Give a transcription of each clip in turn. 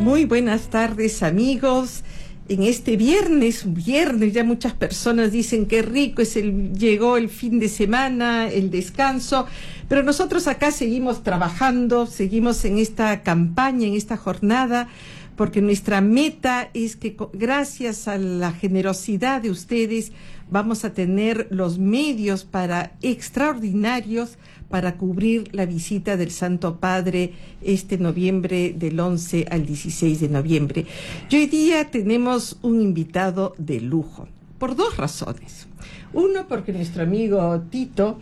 Muy buenas tardes, amigos. En este viernes, ya muchas personas dicen que rico llegó el fin de semana, el descanso, pero nosotros acá seguimos trabajando, seguimos en esta campaña, en esta jornada, porque nuestra meta es que gracias a la generosidad de ustedes vamos a tener los medios extraordinarios para cubrir la visita del Santo Padre este noviembre, del 11 al 16 de noviembre. Y hoy día tenemos un invitado de lujo, por dos razones. Uno, porque nuestro amigo Tito,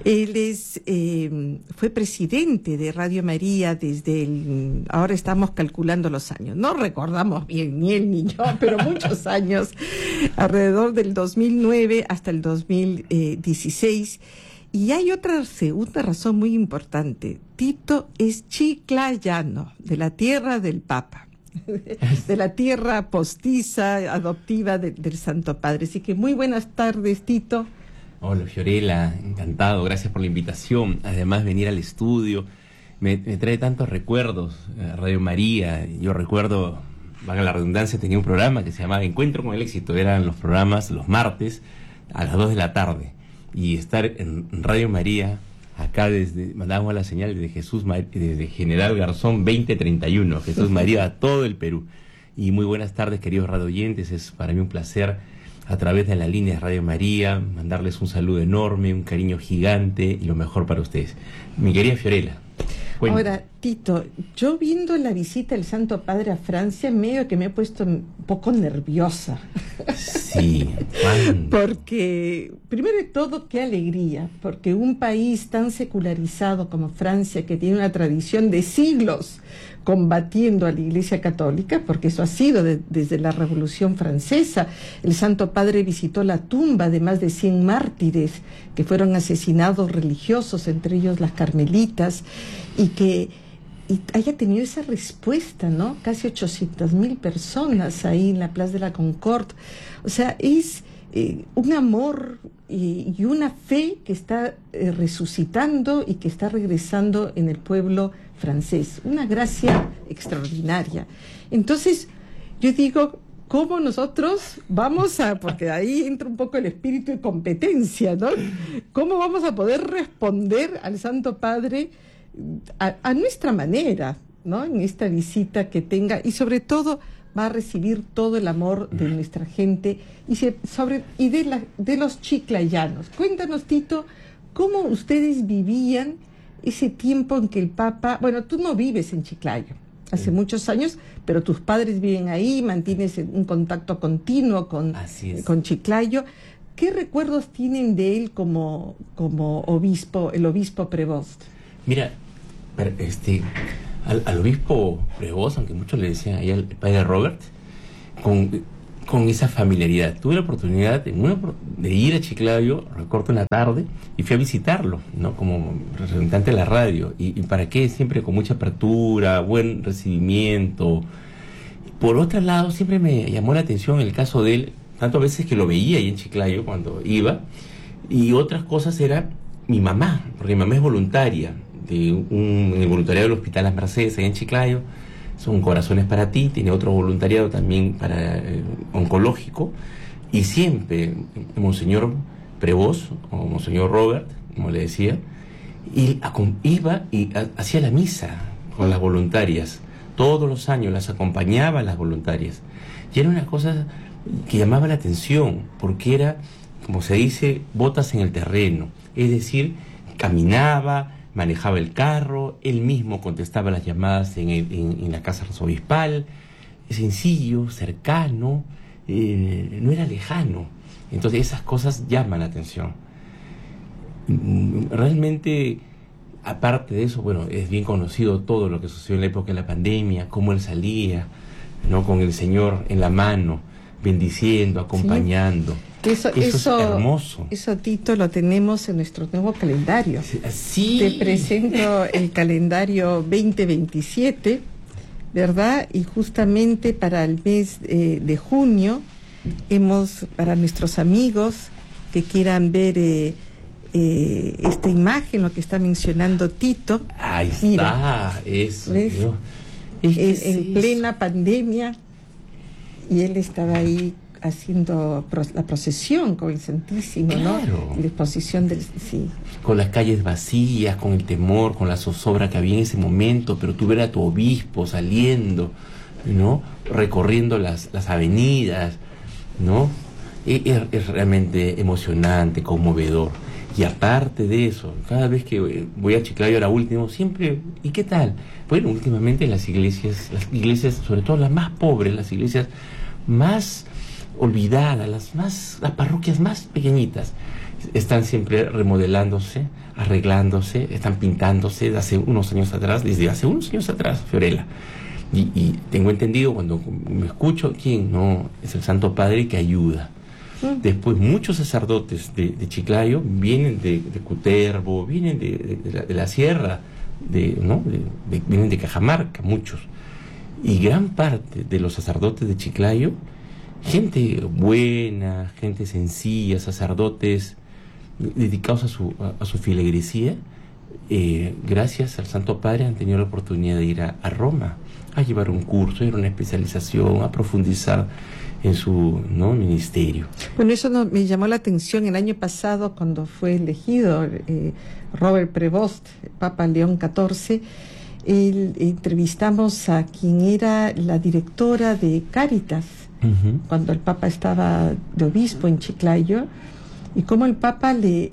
fue presidente de Radio María ahora estamos calculando los años, no recordamos bien, ni él ni yo, pero muchos años, alrededor del 2009 hasta el 2016. Y hay otra segunda razón muy importante. Tito es chiclayano, de la tierra del Papa, de la tierra postiza, adoptiva del Santo Padre. Así que muy buenas tardes, Tito. Hola, Fiorella, encantado, gracias por la invitación. Además, venir al estudio me trae tantos recuerdos. Radio María, yo recuerdo, valga la redundancia, tenía un programa que se llamaba Encuentro con el Éxito. Eran los programas los martes a las 2 de la tarde. Y estar en Radio María, acá mandábamos la señal desde General Garzón 2031, Jesús María a todo el Perú. Y muy buenas tardes, queridos radioyentes, es para mí un placer a través de la línea de Radio María mandarles un saludo enorme, un cariño gigante y lo mejor para ustedes. Mi querida Fiorella. Bueno. Ahora, Tito, yo viendo la visita del Santo Padre a Francia, medio que me he puesto un poco nerviosa. Sí. Porque, primero de todo, qué alegría, porque un país tan secularizado como Francia, que tiene una tradición de siglos combatiendo a la Iglesia Católica, porque eso ha sido desde la Revolución Francesa. El Santo Padre visitó la tumba de más de 100 mártires que fueron asesinados religiosos, entre ellos las carmelitas, y haya tenido esa respuesta, ¿no? Casi 800.000 personas ahí en la Plaza de la Concorde. O sea, es un amor y una fe que está resucitando y que está regresando en el pueblo francés. Una gracia extraordinaria. Entonces, yo digo, ¿cómo nosotros porque ahí entra un poco el espíritu de competencia, ¿no? ¿Cómo vamos a poder responder al Santo Padre a nuestra manera, ¿no? En esta visita que tenga, y sobre todo va a recibir todo el amor de nuestra gente y de los chiclayanos. Cuéntanos, Tito, cómo ustedes vivían ese tiempo en que el Papa, bueno, tú no vives en Chiclayo hace muchos años, pero tus padres viven ahí, mantienes un contacto continuo con Chiclayo. ¿Qué recuerdos tienen de él como obispo, el obispo Prevost? Mira, al obispo Prevost, aunque muchos le decían ahí al padre Robert, con esa familiaridad. Tuve la oportunidad de ir a Chiclayo, recuerdo una tarde, y fui a visitarlo, ¿no? Como representante de la radio. ¿Y para qué? Siempre con mucha apertura, buen recibimiento. Por otro lado, siempre me llamó la atención el caso de él, tanto a veces que lo veía ahí en Chiclayo cuando iba, y otras cosas era mi mamá, porque mi mamá es voluntaria en el voluntariado del Hospital Las Mercedes, ahí en Chiclayo. Son Corazones para Ti, tiene otro voluntariado también para oncológico, y siempre Monseñor Prevost, o Monseñor Robert, como le decía, iba y hacía la misa con las voluntarias, todos los años las acompañaba a las voluntarias, y era una cosa que llamaba la atención, porque era, como se dice, botas en el terreno, es decir, caminaba, manejaba el carro, él mismo contestaba las llamadas en la casa arzobispal, sencillo, cercano, no era lejano. Entonces esas cosas llaman la atención. Realmente, aparte de eso, bueno, es bien conocido todo lo que sucedió en la época de la pandemia, cómo él salía, ¿no? Con el Señor en la mano, bendiciendo, acompañando. Eso es hermoso. Eso, Tito, lo tenemos en nuestro nuevo calendario. Sí. Te presento el calendario 2027, ¿verdad? Y justamente para el mes de junio, para nuestros amigos que quieran ver esta imagen, lo que está mencionando Tito. Ahí Mira, está, eso. en plena pandemia, y él estaba ahí haciendo la procesión con el Santísimo, claro, ¿no? La exposición del... Sí. Con las calles vacías, con el temor, con la zozobra que había en ese momento, pero tú ver a tu obispo saliendo, ¿no? Recorriendo las avenidas, ¿no? Es realmente emocionante, conmovedor. Y aparte de eso, cada vez que voy a Chiclayo, ahora último, siempre, ¿y qué tal? Bueno, últimamente las iglesias, sobre todo las más pobres, las iglesias más olvidadas, las parroquias más pequeñitas, están siempre remodelándose, arreglándose, están pintándose desde hace unos años atrás, Fiorella. Y tengo entendido, cuando me escucho, ¿quién? No, es el Santo Padre que ayuda. Después muchos sacerdotes de Chiclayo vienen de Cutervo, vienen de la sierra, vienen de Cajamarca, muchos. Y gran parte de los sacerdotes de Chiclayo, gente buena, gente sencilla, sacerdotes dedicados a su feligresía, gracias al Santo Padre han tenido la oportunidad de ir a Roma, a llevar un curso, a ir a una especialización, a profundizar en su ministerio. Bueno, eso me llamó la atención el año pasado cuando fue elegido Robert Prevost, Papa León XIV. Entrevistamos a quien era la directora de Cáritas, cuando el Papa estaba de obispo en Chiclayo, y cómo el Papa le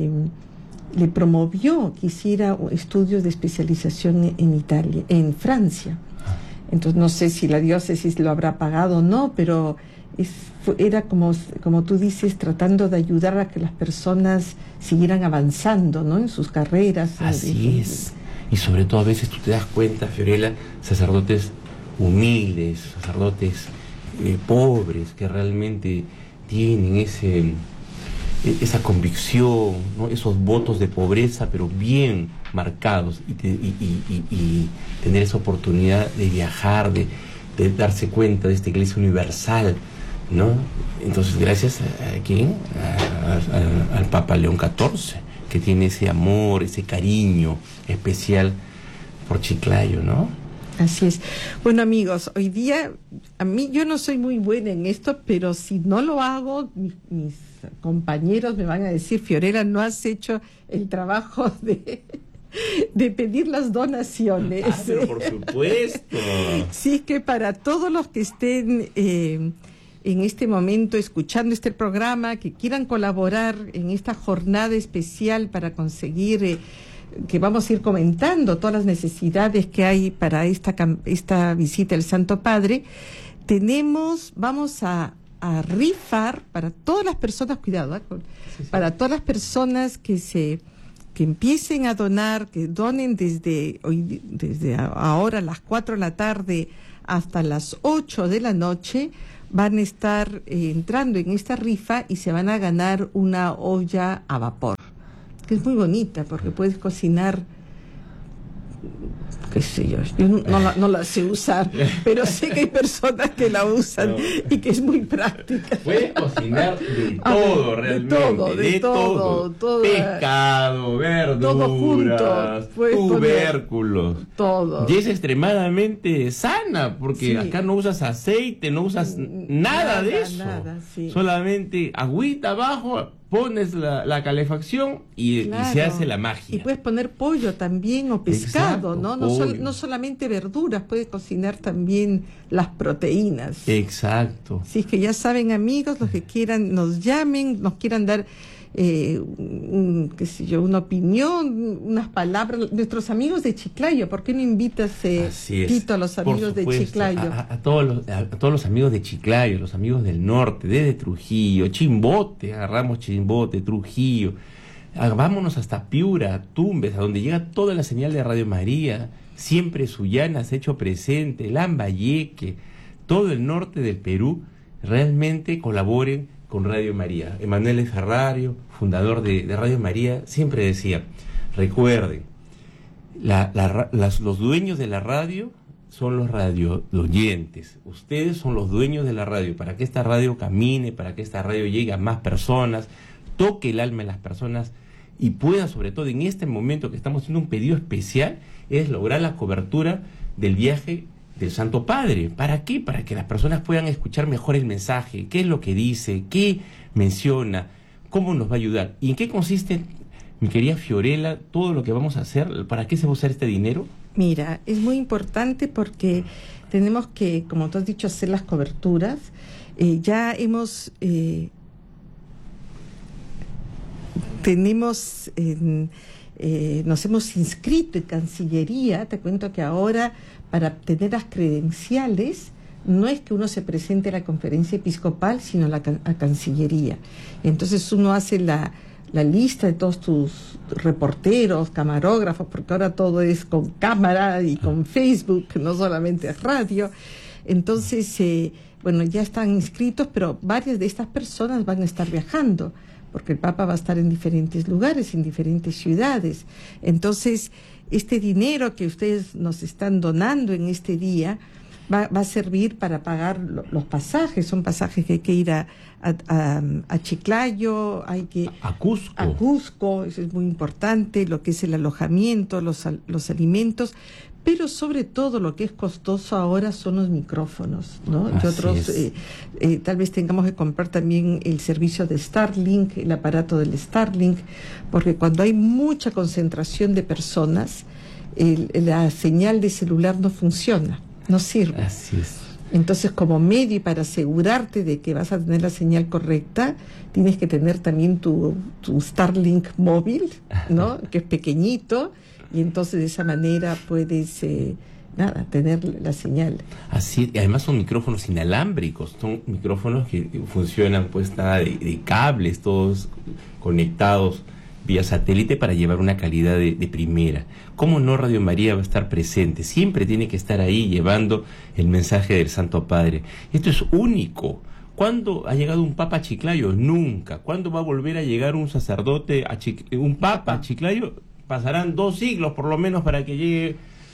promovió que hiciera estudios de especialización en Francia. Entonces no sé si la diócesis lo habrá pagado o no, pero era como tú dices, tratando de ayudar a que las personas siguieran avanzando, ¿no? En sus carreras. Así es. Y sobre todo a veces tú te das cuenta, Fiorella, sacerdotes humildes, sacerdotes pobres, que realmente tienen esa convicción, ¿no? Esos votos de pobreza, pero bien marcados, y tener esa oportunidad de viajar, de darse cuenta de esta iglesia universal, ¿no? Entonces, gracias a quién, al Papa León XIV, que tiene ese amor, ese cariño especial por Chiclayo, ¿no? Así es. Bueno, amigos, hoy día, yo no soy muy buena en esto, pero si no lo hago, mis compañeros me van a decir: Fiorella, no has hecho el trabajo de pedir las donaciones. Pero por supuesto. Sí, que para todos los que estén en este momento escuchando este programa, que quieran colaborar en esta jornada especial para conseguir, que vamos a ir comentando todas las necesidades que hay para esta visita del Santo Padre, vamos a rifar para todas las personas, cuidado, para todas las personas que empiecen a donar, que donen desde ahora a las 4 de la tarde hasta las 8 de la noche, van a estar entrando en esta rifa y se van a ganar una olla a vapor, que es muy bonita porque puedes cocinar, qué sé yo no la sé usar, pero sé que hay personas que la usan, y que es muy práctica. Puedes cocinar de todo, realmente. De todo. Pescado, verduras, todo junto, tubérculos. Todo. Y es extremadamente sana, porque acá no usas aceite, no usas nada de eso. Solamente agüita abajo, pones la calefacción y se hace la magia. Y puedes poner pollo también o pescado. Exacto, no solamente verduras, puedes cocinar también las proteínas. Exacto. Así es que ya saben, amigos, los que quieran, nos llamen, nos quieran dar una opinión, unas palabras. Nuestros amigos de Chiclayo, ¿por qué no invitas, Tito, a los amigos de Chiclayo? A todos los amigos de Chiclayo, los amigos del norte, desde Trujillo, Chimbote, agarramos Chimbote, Trujillo, vámonos hasta Piura, Tumbes, a donde llega toda la señal de Radio María, siempre Sullana se ha hecho presente, Lambayeque, todo el norte del Perú, realmente colaboren con Radio María. Emanuele Ferrario, fundador de Radio María, siempre decía: recuerden, los dueños de la radio son los oyentes. Ustedes son los dueños de la radio, para que esta radio camine, para que esta radio llegue a más personas, toque el alma de las personas y pueda, sobre todo en este momento que estamos haciendo un pedido especial, es lograr la cobertura del viaje del Santo Padre. ¿Para qué? Para que las personas puedan escuchar mejor el mensaje, qué es lo que dice, qué menciona, cómo nos va a ayudar. ¿Y en qué consiste, mi querida Fiorella, todo lo que vamos a hacer? ¿Para qué se va a usar este dinero? Mira, es muy importante porque tenemos que, como tú has dicho, hacer las coberturas. Ya hemos... nos hemos inscrito en Cancillería. Te cuento que ahora, para obtener las credenciales, no es que uno se presente a la conferencia episcopal, sino a Cancillería. Entonces uno hace la lista de todos tus reporteros, camarógrafos, porque ahora todo es con cámara y con Facebook, no solamente es radio. Entonces, ya están inscritos, pero varias de estas personas van a estar viajando, porque el Papa va a estar en diferentes lugares, en diferentes ciudades. Entonces, este dinero que ustedes nos están donando en este día va a servir para pagar los pasajes. Son pasajes que hay que ir a Chiclayo, hay que... A Cusco. A Cusco, eso es muy importante, lo que es el alojamiento, los alimentos, pero sobre todo lo que es costoso ahora son los micrófonos, ¿no? Y otros, tal vez tengamos que comprar también el servicio de Starlink, el aparato del Starlink, porque cuando hay mucha concentración de personas, la señal de celular no funciona, no sirve. Así es. Entonces, como medio y para asegurarte de que vas a tener la señal correcta, tienes que tener también tu Starlink móvil, ¿no? Que es pequeñito, y entonces de esa manera puedes tener la señal. Así, y además son micrófonos inalámbricos, son micrófonos que funcionan pues nada de cables, todos conectados vía satélite para llevar una calidad de primera. ¿Cómo no Radio María va a estar presente? Siempre tiene que estar ahí llevando el mensaje del Santo Padre. Esto es único. ¿Cuándo ha llegado un papa a Chiclayo? Nunca. ¿Cuándo va a volver a llegar un sacerdote un papa a Chiclayo? Pasarán 2 siglos por lo menos para que llegue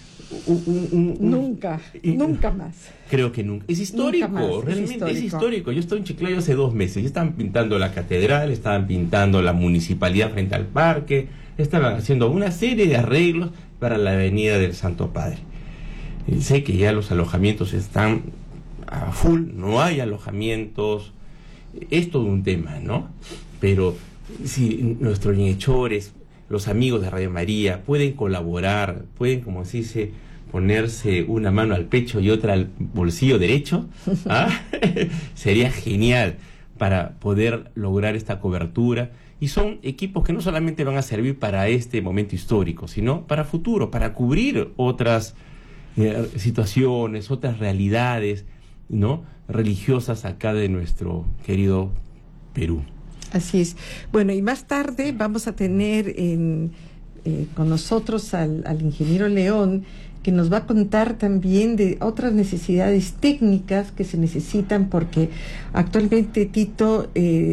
nunca más. Creo que nunca. Es histórico, realmente es histórico. Yo estoy en Chiclayo hace 2 meses. Ya estaban pintando la catedral, estaban pintando la municipalidad frente al parque, estaban haciendo una serie de arreglos para la avenida del Santo Padre. Sé que ya los alojamientos están a full, no hay alojamientos. Es todo un tema, ¿no? Pero si nuestros bienhechores, los amigos de Radio María pueden colaborar, pueden, como se dice, ponerse una mano al pecho y otra al bolsillo derecho, sería genial para poder lograr esta cobertura. Y son equipos que no solamente van a servir para este momento histórico, sino para futuro, para cubrir otras situaciones, otras realidades, ¿no?, religiosas acá de nuestro querido Perú. Así es. Bueno, y más tarde vamos a tener con nosotros al ingeniero León, que nos va a contar también de otras necesidades técnicas que se necesitan, porque actualmente, Tito,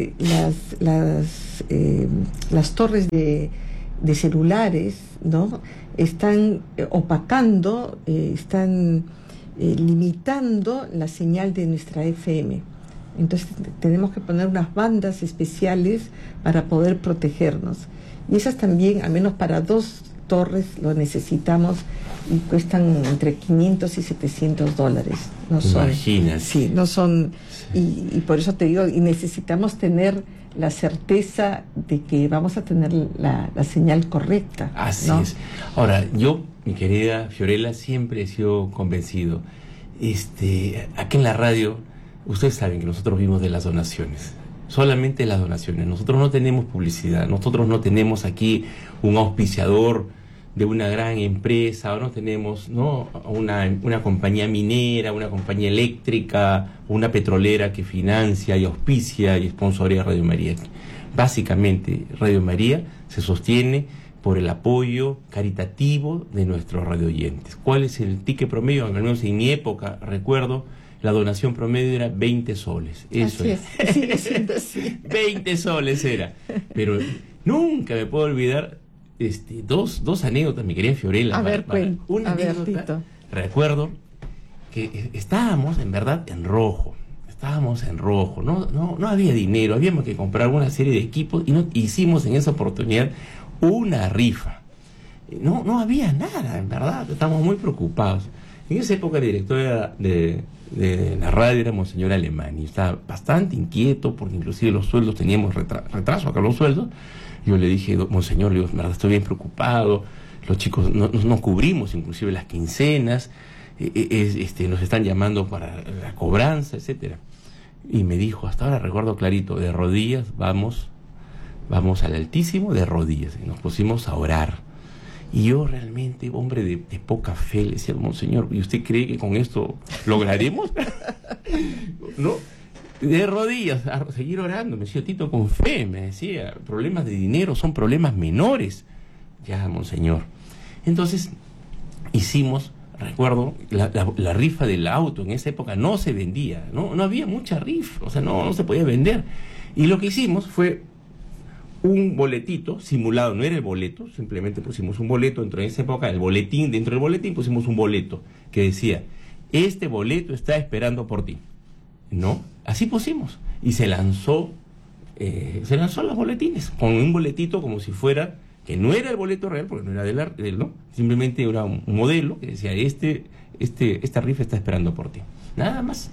las torres de celulares, ¿no?, están opacando, están limitando la señal de nuestra FM. Entonces tenemos que poner unas bandas especiales para poder protegernos. Y esas también, al menos para 2 torres, lo necesitamos, y cuestan entre $500 y $700. No son. Imagínate. Sí, no son. Sí. Y por eso te digo, y necesitamos tener la certeza de que vamos a tener la señal correcta. Así, ¿no? es. Ahora, yo, mi querida Fiorella, siempre he sido convencido. Aquí en la radio, ustedes saben que nosotros vivimos de las donaciones, solamente las donaciones. Nosotros no tenemos publicidad, nosotros no tenemos aquí un auspiciador de una gran empresa, o no tenemos, ¿no?, una compañía minera, una compañía eléctrica, una petrolera que financia y auspicia y sponsorea Radio María. Básicamente, Radio María se sostiene por el apoyo caritativo de nuestros radioyentes. ¿Cuál es el ticket promedio? Al menos en mi época, recuerdo, la donación promedio era 20 soles. Eso así es. Sigue siendo así. 20 soles era. Pero nunca me puedo olvidar dos anécdotas, mi querida Fiorella. Una anécdota. Tito. Recuerdo que estábamos, en verdad, en rojo. No había dinero, habíamos que comprar una serie de equipos y hicimos en esa oportunidad una rifa. No había nada, en verdad, estábamos muy preocupados. En esa época el director de la radio era Monseñor Alemán y estaba bastante inquieto porque inclusive los sueldos teníamos retraso acá los sueldos. Yo le dije, Monseñor, le digo, verdad, estoy bien preocupado, los chicos no cubrimos inclusive las quincenas, nos están llamando para la cobranza, etcétera. Y me dijo, hasta ahora recuerdo clarito, de rodillas, vamos al Altísimo de rodillas. Y nos pusimos a orar. Y yo realmente, hombre de poca fe, le decía, Monseñor, ¿y usted cree que con esto lograremos? ¿No? De rodillas, a seguir orando. Me decía, Tito, con fe, me decía, problemas de dinero son problemas menores. Ya, Monseñor. Entonces, hicimos, recuerdo, la rifa del auto. En esa época no se vendía, no había mucha rifa, o sea, no se podía vender. Y lo que hicimos fue un boletito simulado, no era el boleto, simplemente pusimos un boleto dentro de esa época, dentro del boletín pusimos un boleto que decía, este boleto está esperando por ti, ¿no? Así pusimos, y se lanzó los boletines, con un boletito como si fuera, que no era el boleto real, porque no era de él, ¿no? Simplemente era un modelo que decía, esta rifa está esperando por ti, nada más.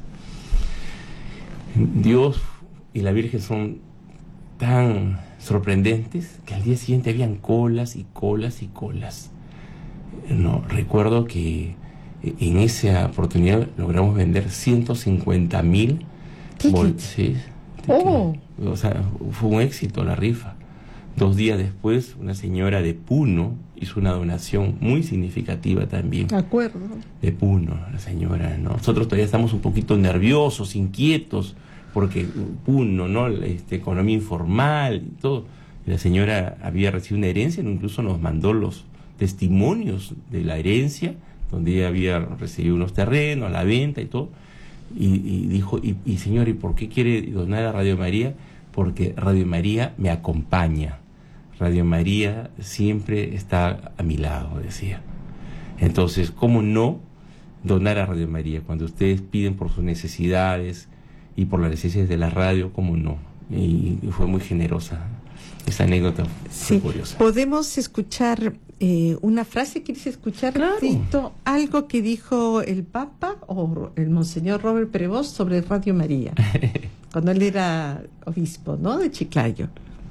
Dios y la Virgen son tan sorprendentes que al día siguiente habían colas y colas y colas. No, recuerdo que en esa oportunidad logramos vender 150,000 bolsas. Oh. O sea, fue un éxito la rifa. 2 días después, una señora de Puno hizo una donación muy significativa también. De acuerdo. De Puno, la señora, ¿no? Nosotros todavía estamos un poquito nerviosos, inquietos, porque Puno, ¿no? Economía informal y todo. Y la señora había recibido una herencia, incluso nos mandó los testimonios de la herencia, donde ella había recibido unos terrenos a la venta y todo. Y dijo, y señor, ¿y por qué quiere donar a Radio María? Porque Radio María me acompaña. Radio María siempre está a mi lado, decía. Entonces, ¿cómo no donar a Radio María? Cuando ustedes piden por sus necesidades y por las necesidades de la radio, ¿cómo no? Y fue muy generosa. Esa anécdota fue curiosa. Podemos escuchar una frase. ¿Quieres escuchar, claro, Tito, algo que dijo el Papa o el Monseñor Robert Prevost sobre Radio María? Cuando él era obispo, ¿no?, de Chiclayo.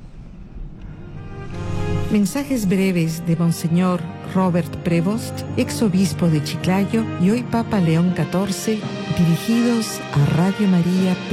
Mensajes breves de Monseñor Robert Prevost, ex obispo de Chiclayo y hoy Papa León XIV, dirigidos a Radio María.